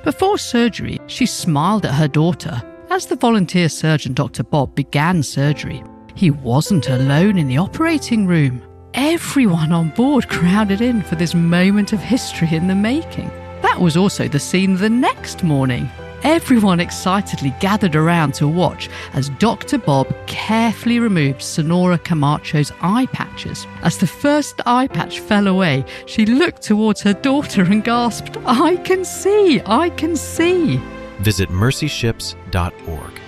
Before surgery, she smiled at her daughter. As the volunteer surgeon Dr. Bob began surgery, he wasn't alone in the operating room. Everyone on board crowded in for this moment of history in the making. That was also the scene the next morning. Everyone excitedly gathered around to watch as Dr. Bob carefully removed Sonora Camacho's eye patches. As the first eye patch fell away, she looked towards her daughter and gasped, "I can see! I can see!" Visit mercyships.org.